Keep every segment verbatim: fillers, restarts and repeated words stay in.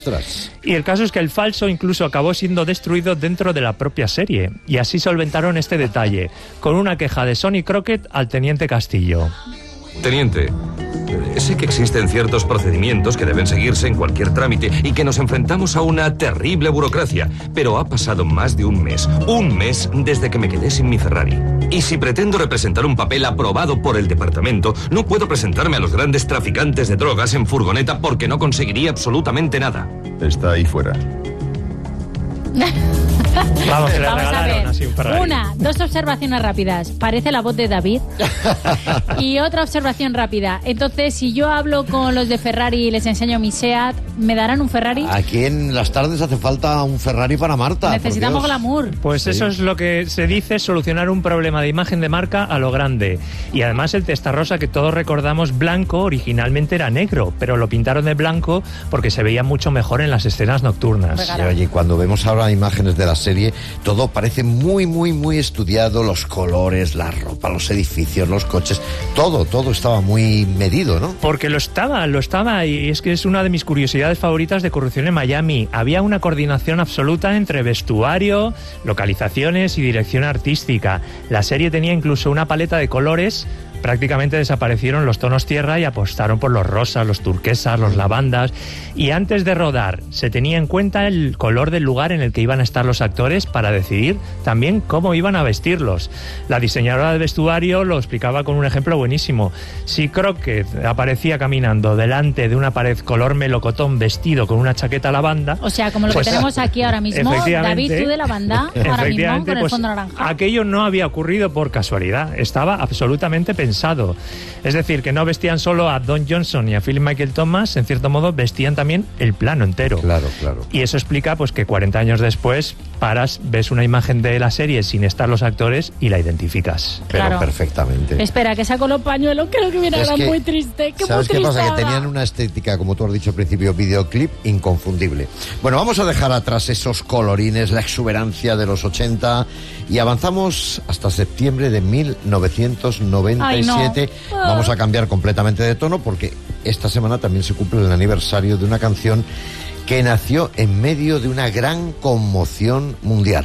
Y el caso es que el falso incluso acabó siendo destruido dentro de la propia serie. Y así solventaron este detalle, con una queja de Sonny Crockett al teniente Castillo. Teniente, sé que existen ciertos procedimientos que deben seguirse en cualquier trámite y que nos enfrentamos a una terrible burocracia, pero ha pasado más de un mes, un mes desde que me quedé sin mi Ferrari. Y si pretendo representar un papel aprobado por el departamento, no puedo presentarme a los grandes traficantes de drogas en furgoneta porque no conseguiría absolutamente nada. Está ahí fuera. Vamos, que le Vamos a ver. así un Ferrari. Una, dos observaciones rápidas. Parece la voz de David. Y otra observación rápida. Entonces, si yo hablo con los de Ferrari y les enseño mi SEAT, ¿me darán un Ferrari? Aquí en las tardes hace falta un Ferrari para Marta. Necesitamos glamour. Pues Sí. eso es lo que se dice, solucionar un problema de imagen de marca a lo grande. Y además el testarrosa que todos recordamos blanco originalmente era negro, pero lo pintaron de blanco porque se veía mucho mejor en las escenas nocturnas. Sí, oye, cuando vemos ahora imágenes de la serie, todo parece muy, muy, muy estudiado. Los colores, la ropa, los edificios, los coches, todo, todo estaba muy medido, ¿no? Porque lo estaba, lo estaba, y es que es una de mis curiosidades favoritas de Corrupción en Miami. Había una coordinación absoluta entre vestuario, localizaciones y dirección artística. La serie tenía incluso una paleta de colores. Prácticamente desaparecieron los tonos tierra y apostaron por los rosas, los turquesas, los lavandas. Y antes de rodar, se tenía en cuenta el color del lugar en el que iban a estar los actores para decidir también cómo iban a vestirlos. La diseñadora de vestuario lo explicaba con un ejemplo buenísimo. Si Crockett aparecía caminando delante de una pared color melocotón vestido con una chaqueta lavanda... O sea, como lo pues, que tenemos aquí ahora mismo. David, tú de lavanda, ahora mismo, con el fondo naranja. Aquello no había ocurrido por casualidad. Estaba absolutamente pensado. Pensado. Es decir, que no vestían solo a Don Johnson y a Philip Michael Thomas, en cierto modo vestían también el plano entero. Claro, claro. Y eso explica pues que cuarenta años después paras, ves una imagen de la serie sin estar los actores y la identificas. Pero Claro. perfectamente. Espera, que saco los pañuelos, creo que viene Es ahora que, muy triste. Que ¿sabes muy qué pasa? Que triste tenían ahora. una estética, como tú has dicho al principio, videoclip inconfundible. Bueno, vamos a dejar atrás esos colorines, la exuberancia de los ochenta y avanzamos hasta septiembre de mil novecientos noventa y siete. Ay, no. Vamos a cambiar completamente de tono porque esta semana también se cumple el aniversario de una canción que nació en medio de una gran conmoción mundial.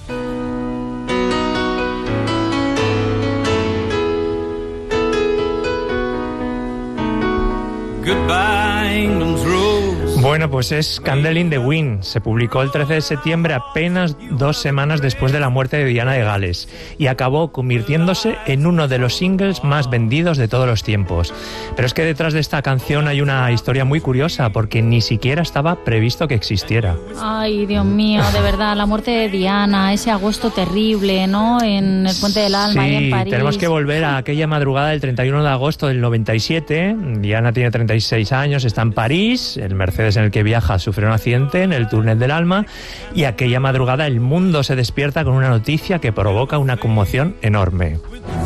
Goodbye, England's rose. Bueno, pues es Candle in the Wind. Se publicó el trece de septiembre, apenas dos semanas después de la muerte de Diana de Gales, y acabó convirtiéndose en uno de los singles más vendidos de todos los tiempos. Pero es que detrás de esta canción hay una historia muy curiosa, porque ni siquiera estaba previsto que existiera. Ay, Dios mío, de verdad, la muerte de Diana, ese agosto terrible, ¿no? En el Puente del Alma, Sí, y en París. tenemos que volver a aquella madrugada del treinta y uno de agosto del noventa y siete. Diana tiene treinta y seis años, está en París, el Mercedes en el que viaja sufre un accidente en el túnel del Alma, y aquella madrugada el mundo se despierta con una noticia que provoca una conmoción enorme.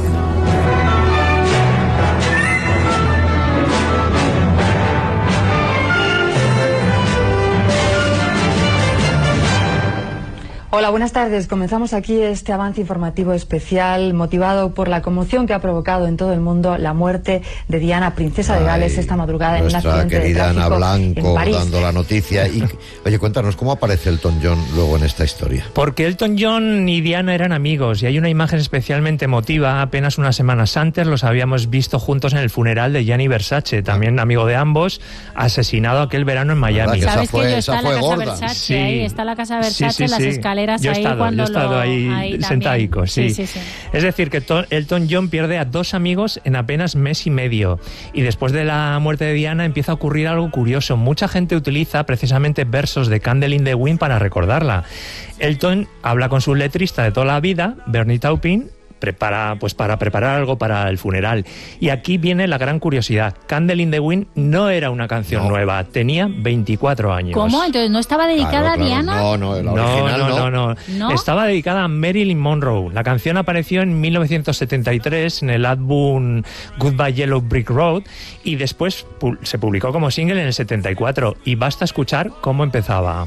Hola, buenas tardes. Comenzamos aquí este avance informativo especial motivado por la conmoción que ha provocado en todo el mundo la muerte de Diana, princesa de Gales, Ay, esta madrugada en un nuestra accidente de querida tráfico Ana Blanco en París. dando la noticia. Y, oye, cuéntanos, ¿cómo aparece Elton John luego en esta historia? Porque Elton John y Diana eran amigos, y hay una imagen especialmente emotiva. Apenas unas semanas antes los habíamos visto juntos en el funeral de Gianni Versace, también amigo de ambos, asesinado aquel verano en Miami. ¿Verdad que esa ¿Sabes fue- que yo esa está la fue casa gorda? Versace Sí. ahí? Está la casa Sí, Versace, sí, las sí. escaleras Yo he ahí estado, cuando yo he estado lo... ahí, también. sentadico, sí. Sí, sí, sí. Es decir, que to- Elton John pierde a dos amigos en apenas mes y medio. Y después de la muerte de Diana empieza a ocurrir algo curioso. Mucha gente utiliza precisamente versos de Candle in the Wind para recordarla. Elton habla con su letrista de toda la vida, Bernie Taupin, prepara, pues para preparar algo para el funeral. Y aquí viene la gran curiosidad. Candle in the Wind no era una canción No. nueva, tenía veinticuatro años. ¿Cómo? Entonces, ¿no estaba dedicada Claro, a claro, Diana? No, no, la No, original no, no. no, no, ¿No? Estaba dedicada a Marilyn Monroe. La canción apareció en mil novecientos setenta y tres en el álbum Goodbye Yellow Brick Road y después pu- se publicó como single en el setenta y cuatro. Y basta escuchar cómo empezaba.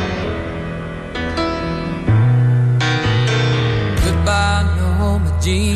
Goodbye, Norma Jean.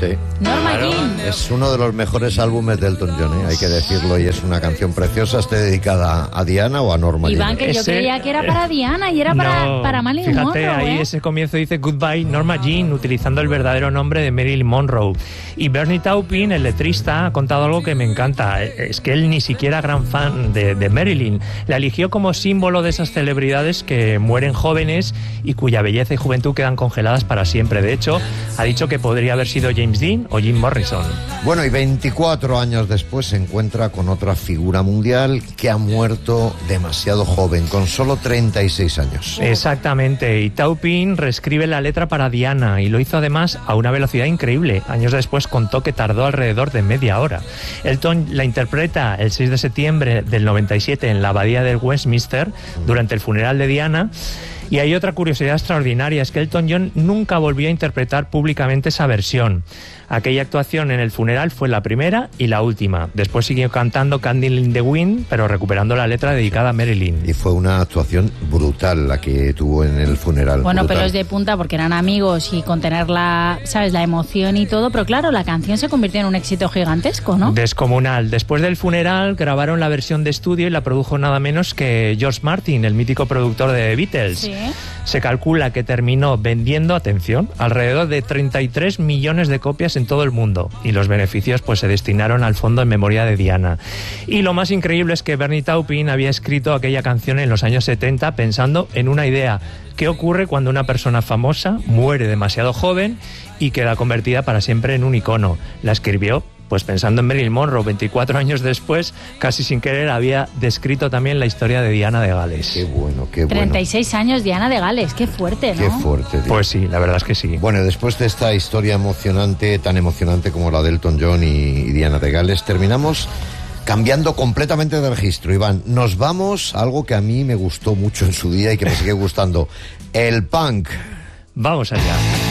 Sí. Norma Jean. Es uno de los mejores álbumes de Elton John, ¿eh? Hay que decirlo, y es una canción preciosa. ¿Esté dedicada a Diana o a Norma Jean? Iván, que yo Ese- creía que era para Diana y era para, No, para Marilyn fíjate, Monroe. ahí ¿eh? ese comienzo dice Goodbye Norma Jean, utilizando el verdadero nombre de Marilyn Monroe. Y Bernie Taupin, el letrista, ha contado algo que me encanta. Es que él, ni siquiera gran fan de, de Marilyn, la eligió como símbolo de esas celebridades que mueren jóvenes y cuya belleza y juventud quedan congeladas para siempre. De hecho, ha dicho que podría haber sido James Dean o Jim Morrison. Bueno, y veinticuatro años después se encuentra con otra figura mundial que ha muerto demasiado joven, con solo treinta y seis años. Exactamente, y Taupin reescribe la letra para Diana y lo hizo además a una velocidad increíble. Años después contó que tardó alrededor de media hora. Elton la interpreta el seis de septiembre del noventa y siete en la abadía de Westminster durante el funeral de Diana. Y hay otra curiosidad extraordinaria, es que Elton John nunca volvió a interpretar públicamente esa versión. Aquella actuación en el funeral fue la primera y la última. Después siguió cantando Candle in the Wind, pero recuperando la letra dedicada a Marilyn. Y fue una actuación brutal la que tuvo en el funeral. Bueno, brutal. pelos de punta porque eran amigos y con tener la, ¿sabes?, la emoción y todo, pero claro, la canción se convirtió en un éxito gigantesco, ¿no? Descomunal. Después del funeral grabaron la versión de estudio y la produjo nada menos que George Martin, el mítico productor de The Beatles. Sí. Se calcula que terminó vendiendo, atención, alrededor de treinta y tres millones de copias en todo el mundo, y los beneficios pues se destinaron al fondo en memoria de Diana. Y lo más increíble es que Bernie Taupin había escrito aquella canción en los años setenta pensando en una idea: ¿qué ocurre cuando una persona famosa muere demasiado joven y queda convertida para siempre en un icono? La escribió pues pensando en Marilyn Monroe. Veinticuatro años después, casi sin querer, había descrito también la historia de Diana de Gales. Qué bueno, qué bueno. treinta y seis años, Diana de Gales, qué fuerte, ¿no? Qué fuerte, tío. Pues sí, la verdad es que sí. Bueno, después de esta historia emocionante, tan emocionante como la de Elton John y, y Diana de Gales, terminamos cambiando completamente de registro, Iván. Nos vamos a algo que a mí me gustó mucho en su día y que me sigue gustando: el punk. Vamos allá.